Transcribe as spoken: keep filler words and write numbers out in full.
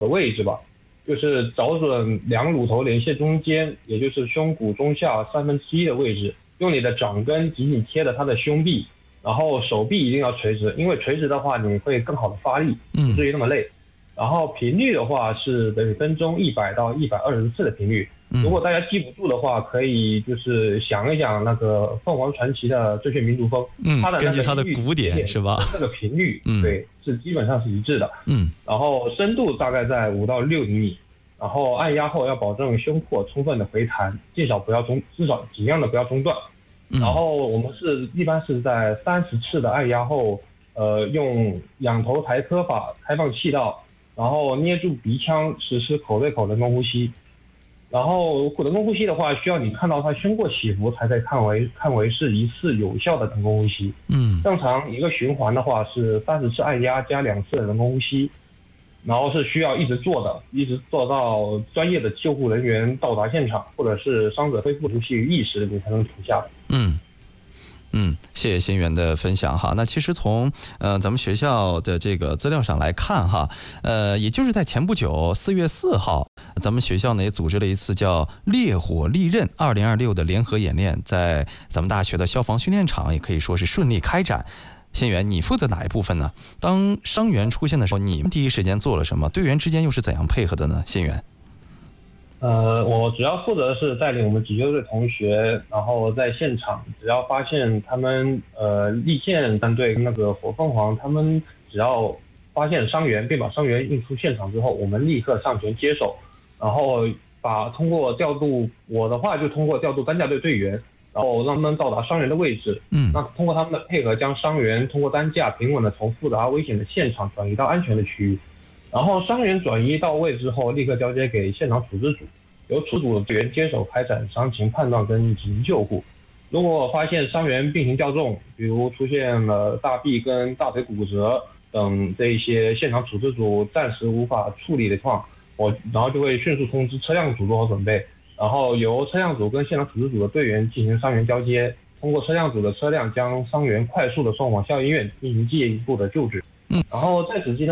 的位置吧，就是找准两乳头连线中间，也就是胸骨中下三分之一的位置，用你的掌根紧紧贴着他的胸壁，然后手臂一定要垂直，因为垂直的话你会更好的发力，不至于那么累。然后频率的话是每分钟一百到一百二十次的频率。如果大家记不住的话，可以就是想一想那个凤凰传奇的《最炫民族风》， 嗯， 它的根据它的鼓点是吧？ 这个频率， 嗯， 对，是基本上是一致的。 嗯， 然后深度大概在五到六厘米，然后按压后要保证胸廓充分的回弹，至少不要中，至少尽量的不要中断。然后我们是一般是在三十次的按压后，呃，用仰头抬髁法开放气道，然后捏住鼻腔实施口对口人工呼吸。然后人工呼吸的话，需要你看到它胸廓起伏，才可以看为看为是一次有效的人工呼吸。 嗯， 正常一个循环的话是三十次按压加两次的人工呼吸，然后是需要一直做的，一直做到专业的救护人员到达现场，或者是伤者恢复呼吸意识，你才能停下。 嗯。嗯，谢谢新源的分享哈。那其实从呃咱们学校的这个资料上来看哈，呃，也就是在前不久四月四号，咱们学校呢也组织了一次叫“烈火利刃二零二六”的联合演练，在咱们大学的消防训练场也可以说是顺利开展。新源，你负责哪一部分呢？当伤员出现的时候，你们第一时间做了什么？队员之间又是怎样配合的呢？新源。 呃，我主要负责的是带领我们急救队同学，然后在现场，只要发现他们呃立线战队那个火凤凰，他们只要发现伤员并把伤员运出现场之后，我们立刻上前接手，然后把通过调度，我的话就通过调度担架队队员，然后让他们到达伤员的位置，嗯，那通过他们的配合，将伤员通过担架平稳的从复杂危险的现场转移到安全的区域。然后伤员转移到位之后，立刻交接给现场处置组，由处置组队员接手开展伤情判断跟紧急救护。如果发现伤员病情较重，比如出现了大臂跟大腿骨折等这一些现场处置组暂时无法处理的情况，我然后就会迅速通知车辆组做好准备，然后由车辆组跟现场处置组的队员进行伤员交接，通过车辆组的车辆将伤员快速的送往校医院进行进一步的救治。然后在此期间